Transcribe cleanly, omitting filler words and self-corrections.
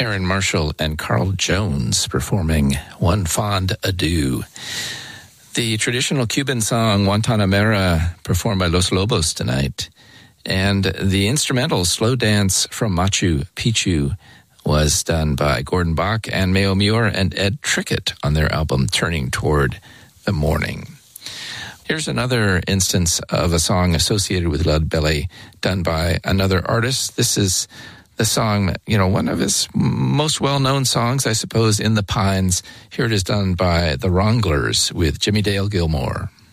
Aaron Marshall and Carl Jones performing One Fond Adieu. The traditional Cuban song Guantanamera performed by Los Lobos tonight. And the instrumental Slow Dance from Machu Picchu was done by Gordon Bach and Mayo Muir and Ed Trickett on their album Turning Toward the Morning. Here's another instance of a song associated with Lead Belly done by another artist. This is the song, one of his most well-known songs, I suppose, In the Pines. Here it is done by the Wranglers with Jimmy Dale Gilmore.